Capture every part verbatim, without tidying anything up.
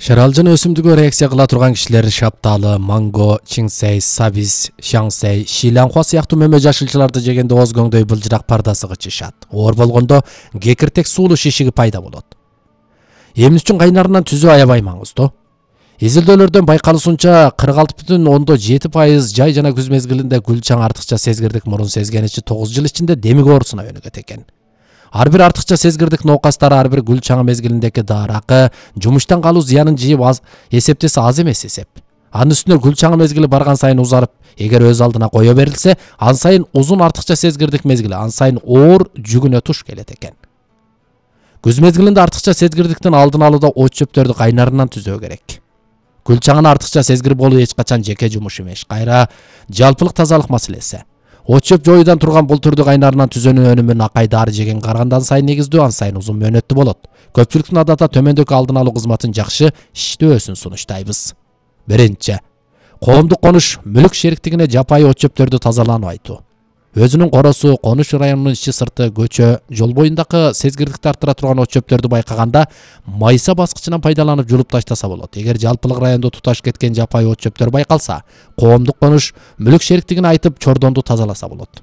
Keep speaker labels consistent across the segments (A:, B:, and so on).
A: Шаралжын өсүмдүгү реакция кыла турган кишилер шапталы, манго, чинсей, сабиз, шаңсей, шиланхуа сыяктуу мөмө жашылчаларды жегенде ооз көңдөй былжырак пардасы кычышат. Оор болгондо кекиртек суулуу шишиги пайда болот. Эмне үчүн кайнарынан түзөө аябай маңыздуу. Изилдөөлөрдөн байкалышынча кырк алты бүтүн ондон жети пайыз жай жана күз мезгилинде гүл чаң артыкча сезгирдик мурун сезгеничи тогуз жыл ичинде демик оорусуна өнүгөт экен. Ар бир артыкча сезгирдик ноокастар ар бир гүл чаңы мезгилиндеги даракы, жумуштан калуу зыянын жыйып аз эсептесе аз эмес эсеп. Анын үстүнө гүл чаңы мезгили барган сайын узарып, эгер өз алдына кое берилсе, ан сайын узун артыкча сезгирдик мезгили, ан сайын оор жүгүнө туш келет экен. Күз мезгилинде артыкча сезгирдиктин алдын алууда от чөптөрдү кайнарынан түзөө керек. Гүл чаңын артыкча сезгирип болуу эч качан жеке жумуш эмес, кайра жалпылык тазалык маселеси. От чөп жоюудан турган бул түрдү кайнарынан түзөөнүн өнүмүн акай дары жеген каргандан сайын негиздүү, ан сайын узун мөөнөттүү болот. Көпчүлүктүн адатта төмөндөгү алдын алуу кызматын жакшы иштөөсүн сунуштайбыз. Биринчи, коомдук конуш мүлүк шериктигине жапайы от чөптөрдү тазаланып айтуу. Өзүнүн коросу, конуш районунун ичи сырты, көчө, жол боюндагы сезгирдикти арттыра турган от чөптөрдү байкаганда майса баскычынан пайдаланып жулуп таштаса болот. Эгер жалпылык райондо туташ кеткен жапайы от чөптөр байкалса, коомдук конуш мүлүк шериктигине айтып чордонду тазаласа болот.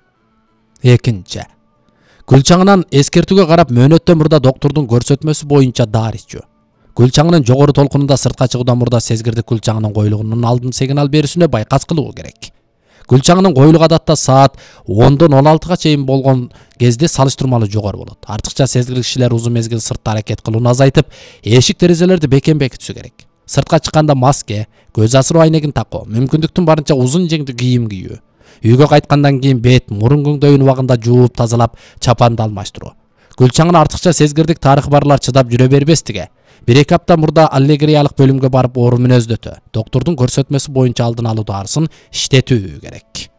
A: Экинчи, гүл чаңынан эскертүүгө карап мөөнөттөн мурда доктурдун көрсөтмөсү боюнча дары ичүү. Гүл чаңынын жогору толкунунда сыртка чыгуудан мурда сезгирдик гүл чаңынын коюлугунун алдын сигнал берүүсүнө байкас кылуу керек. Гүл чаңынын коюлугу адатта саат ондон он алтыга чейин болгон кезде салыштырмалуу жогору болот. Артыкча сезгирдик кишилер узун мезгил сыртта аракет кылууну азайтып, эшик терезелерди бекем бекитиши керек. Сыртка чыкканда маска, көз асыруу айнегин такуу, мүмкүндүктүн барынча узун жеңдүү кийим кийүү. Үйгө кайткандан кийин бет, мурун көңдөйүн убагында жууп тазалап, чапанды алмаштыруу. Гүл чаңын артыкча сезгирдик тарыхы барлар чыдап жүрө бербестиги. бир эки апта мурда аллергиялык бөлүмгө барып оору мүнөздөтө. Доктурдун көрсөтмөсү боюнча алдын алуу дарысын иштетүү керек.